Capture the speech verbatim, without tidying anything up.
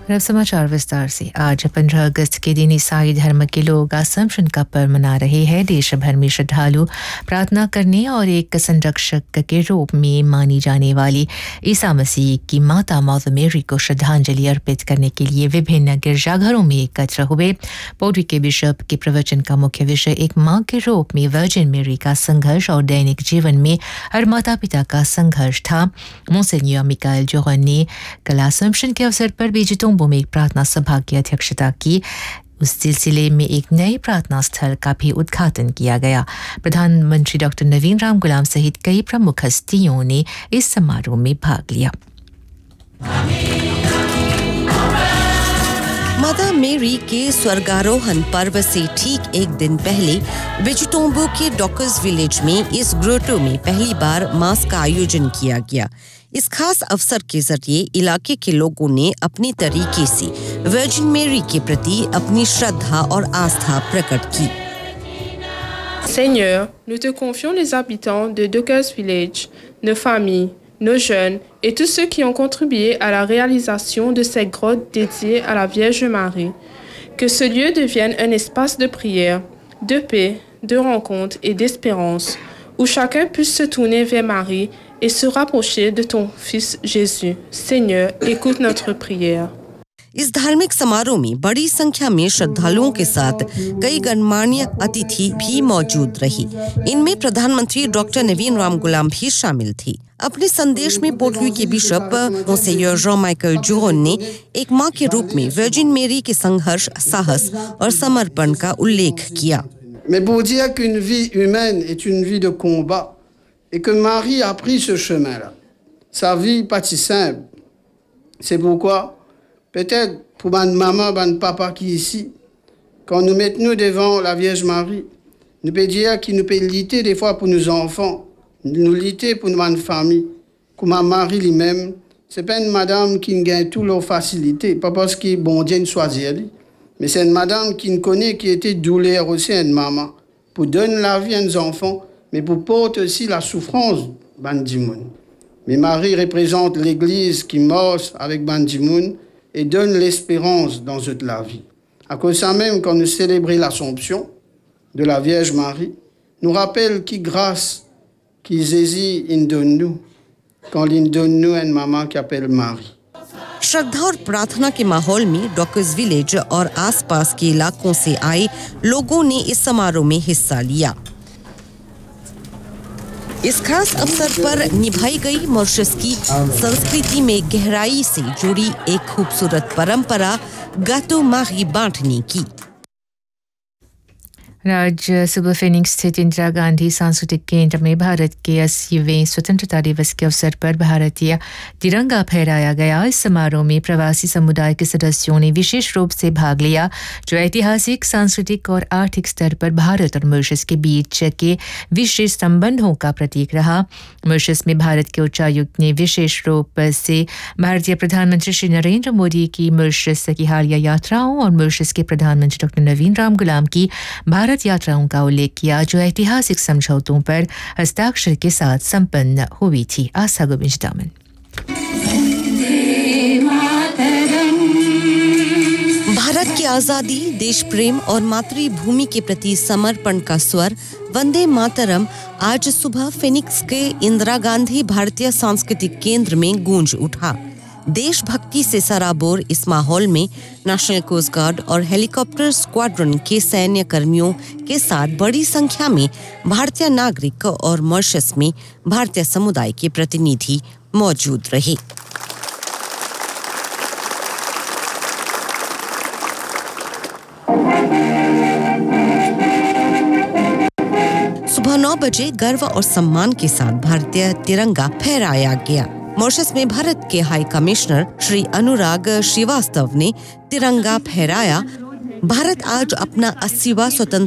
अब समाचार विस्तार से। आज पंद्रह अगस्त के दिन ईसाई धर्म के लोग असम्पशन का पर्व मना रहे हैं। देश भर में श्रद्धालु प्रार्थना करने और एक संरक्षक के रूप में मानी जाने वाली ईसा मसीह की माता मदर मेरी को श्रद्धांजलि अर्पित करने के लिए विभिन्न गिरजाघरों में एकत्र हुए। पोर्टरी के बिशप के प्रवचन का मुख्य विषय एक माँ के रूप में वर्जिन मेरी का संघर्ष और दैनिक जीवन में हर माता पिता का संघर्ष था। मोंसेन्योर मिकाएल जोहन ने कल असम्पशन के अवसर पर बेजिटों में एक प्रार्थना सभा की अध्यक्षता की। उस सिलसिले में एक नए प्रार्थना स्थल का भी उद्घाटन किया गया। प्रधानमंत्री डॉक्टर नवीन राम गुलाम सहित कई प्रमुख हस्तियों ने इस समारोह में भाग लिया। मदर मेरी के स्वर्गारोहण पर्व से ठीक एक दिन पहले विजिटोंबो के डॉकर्स विलेज में इस ग्रोटो में पहली बार मास का आयोजन किया गया। इस खास अवसर के जरिए इलाके के लोगों ने अपने तरीके से वर्जिन मेरी के प्रति अपनी श्रद्धा और आस्था प्रकट की। Seigneur, nous te confions les habitants de Dockers Village, nos familles, nos jeunes et tous ceux qui ont contribué à la réalisation de cette grotte dédiée à la Vierge Marie. Que ce lieu devienne un espace de prière, de paix, de rencontre et d'espérance, où chacun puisse se tourner vers Marie et se rapprocher de ton Fils Jésus. Seigneur, écoute notre prière. इस धार्मिक समारोह में बड़ी संख्या में श्रद्धालुओं के साथ कई गणमान्य अतिथि भी मौजूद रही। इनमें प्रधानमंत्री डॉक्टर नवीन राम गुलाम भी शामिल थे। अपने संदेश में पोर्टरी के बिशप मोंसेन्योर जॉन माइकल जोहन ने एक मां के रूप में वर्जिन मेरी के संघर्ष, साहस और समर्पण का उल्लेख किया। Mais pour dire qu'une vie humaine est une vie de combat et que Marie a pris ce chemin-là. Sa vie pas si simple. C'est pourquoi, peut-être pour ma maman, mon papa qui est ici, quand nous mettons devant la Vierge Marie, nous pouvons dire qu'il nous peut lutter des fois pour nos enfants, nous lutter pour notre famille. Comme ma Marie lui-même, c'est pas une madame qui gagne toutes leurs facilités, pas parce que bon Dieu nous choisit. Mais c'est une madame qui nous connaît, qui était douleur aussi à une maman, pour donner la vie à nos enfants, mais pour porter aussi la souffrance Bandimoun. Mais Marie représente l'Église qui marche avec Bandimoun et donne l'espérance dans toute la vie. À cause de ça même, quand nous célébrons l'Assomption de la Vierge Marie, nous rappelle qui grâce, qui Jésus il donne nous, quand il donne nous une maman qui appelle Marie. श्रद्धा और प्रार्थना के माहौल में dockers village और आसपास के इलाकों से आए लोगों ने इस समारोह में हिस्सा लिया। इस खास अवसर पर निभाई गई मॉरिशस की संस्कृति में गहराई से जुड़ी एक खूबसूरत परंपरा गातो माही बांटने की। आज सुबह फिनिक्स स्थित इंदिरा गांधी सांस्कृतिक केंद्र में भारत के अस्सीवें स्वतंत्रता दिवस के अवसर पर भारतीय तिरंगा फहराया गया। इस समारोह में प्रवासी समुदाय के सदस्यों ने विशेष रूप से भाग लिया, जो ऐतिहासिक, सांस्कृतिक और आर्थिक स्तर पर भारत और मॉरिशस के बीच के विशेष संबंधों का प्रतीक रहा। मॉरिशस में भारत के उच्चायुक्त ने विशेष रूप से भारतीय प्रधानमंत्री श्री नरेंद्र मोदी की मॉरिशस की हालिया यात्राओं और मॉरिशस के प्रधानमंत्री डॉक्टर नवीन राम गुलाम की भारत यात्राओं का उल्लेख किया, जो ऐतिहासिक समझौतों पर हस्ताक्षर के साथ संपन्न हुई थी। आशा गोविंद दामन। भारत की आजादी, देश प्रेम और मातृभूमि के प्रति समर्पण का स्वर वंदे मातरम आज सुबह फिनिक्स के इंदिरा गांधी भारतीय सांस्कृतिक केंद्र में गूंज उठा। देशभक्ति से सराबोर इस माहौल में नेशनल कोस्ट गार्ड और हेलीकॉप्टर स्क्वाड्रन के सैन्य कर्मियों के साथ बड़ी संख्या में भारतीय नागरिक और मॉरिशस में भारतीय समुदाय के प्रतिनिधि मौजूद रहे। सुबह नौ बजे गर्व और सम्मान के साथ भारतीय तिरंगा फहराया गया। मॉरिशस में भारत के हाई कमिश्नर श्री अनुराग श्रीवास्तव ने तिरंगा फहराया। भारत आज अपना अस्सीवां स्वतंत्रता